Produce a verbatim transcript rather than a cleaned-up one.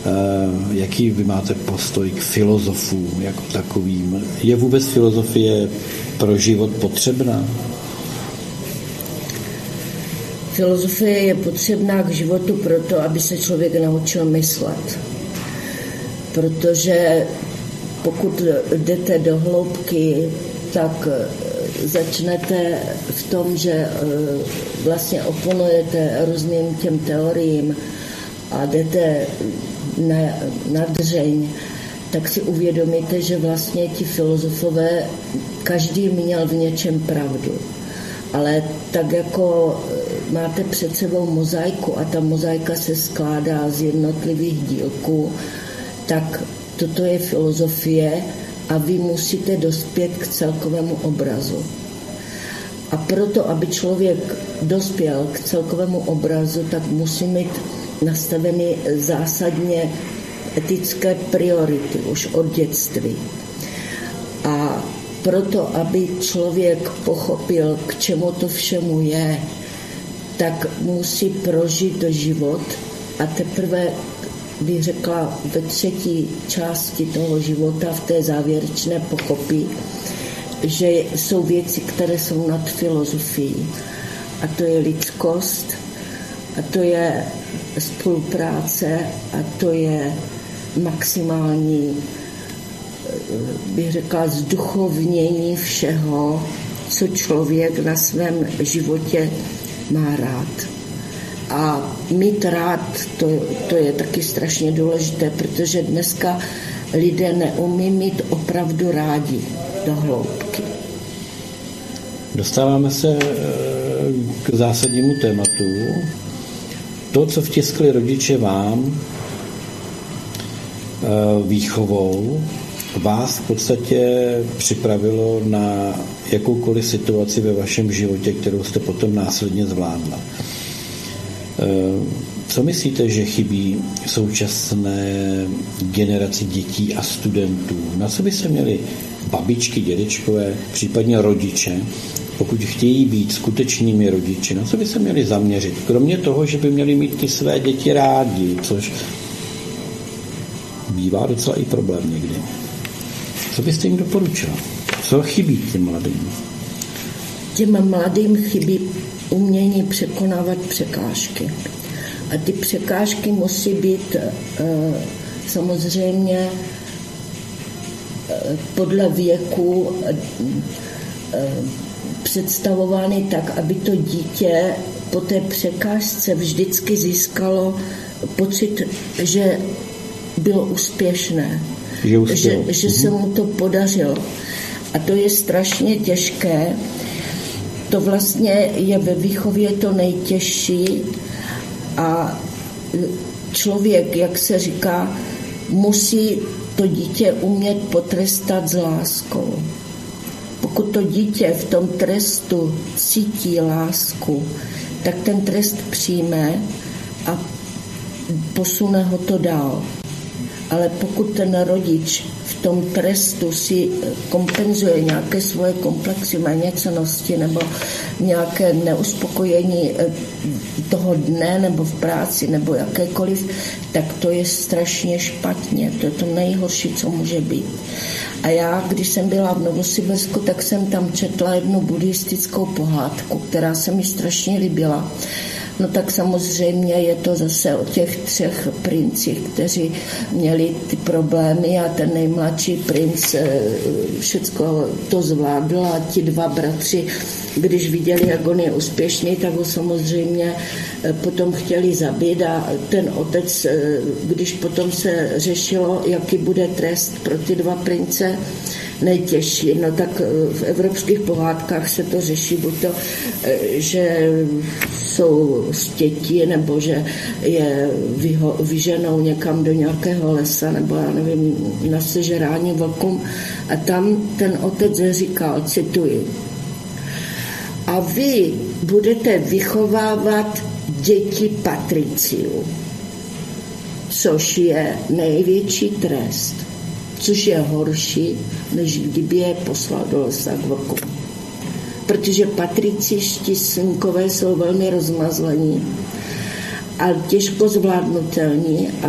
Jaký vy máte postoj k filozofům jako takovým? Je vůbec filozofie pro život potřebná? Filozofie je potřebná k životu proto, aby se člověk naučil myslet. Protože pokud jdete do hloubky, tak začnete v tom, že vlastně oponujete různým těm teoriím a jdete na, na dřeň, tak si uvědomíte, že vlastně ti filozofové, každý měl v něčem pravdu. Ale tak jako máte před sebou mozaiku a ta mozaika se skládá z jednotlivých dílků, tak toto je filozofie a vy musíte dospět k celkovému obrazu. A proto, aby člověk dospěl k celkovému obrazu, tak musí mít nastaveny zásadně etické priority už od dětství. A proto, aby člověk pochopil, k čemu to všemu je, tak musí prožít život a teprve, bych řekla, ve třetí části toho života, v té závěrečné, pochopí, že jsou věci, které jsou nad filozofií. A to je lidskost, a to je spolupráce, a to je maximální, bych řekla, zduchovnění všeho, co člověk na svém životě má rád. A mít rád, to, to je taky strašně důležité, protože dneska lidé neumí mít opravdu rádi do hloubky. Dostáváme se k zásadnímu tématu. To, co vtiskli rodiče vám výchovou, vás v podstatě připravilo na jakoukoliv situaci ve vašem životě, kterou jste potom následně zvládla. Co myslíte, že chybí současné generaci dětí a studentů? Na co by se měli babičky, dědečkové, případně rodiče, pokud chtějí být skutečnými rodiči, na co by se měli zaměřit? Kromě toho, že by měli mít ty své děti rádi, což bývá docela i problém někdy. Co byste jim doporučila? Co chybí těm mladým? Těm mladým chybí umění překonávat překážky. A ty překážky musí být e, samozřejmě e, podle věku e, e, představovány tak, aby to dítě po té překážce vždycky získalo pocit, že bylo úspěšné, že, že, že se mu to podařilo. A to je strašně těžké. To vlastně je ve výchově to nejtěžší a člověk, jak se říká, musí to dítě umět potrestat s láskou. Pokud to dítě v tom trestu cítí lásku, tak ten trest přijme a posune ho to dál. Ale pokud ten rodič v tom trestu si kompenzuje nějaké svoje komplexy méněcennosti nebo nějaké neuspokojení toho dne nebo v práci nebo jakékoliv, tak to je strašně špatně. To je to nejhorší, co může být. A já, když jsem byla v Novosibirsku, tak jsem tam četla jednu buddhistickou pohádku, která se mi strašně líbila. No tak samozřejmě je to zase o těch třech princich, kteří měli ty problémy a ten nejmladší princ všecko to zvládl a ti dva bratři, když viděli, jak on je úspěšný, tak ho samozřejmě potom chtěli zabít a ten otec, když potom se řešilo, jaký bude trest pro ty dva prince, nejtěžší. No tak v evropských pohádkách se to řeší, buď to, že jsou stěti, nebo že je vyho, vyženou někam do nějakého lesa, nebo já nevím, na sežrání vlkům. A tam ten otec říkal, cituji, a vy budete vychovávat děti patriciů, což je největší trest, což je horší, než kdyby je poslal do lesa k vlku. Protože patriciští synkové jsou velmi rozmazlení a těžko zvládnutelní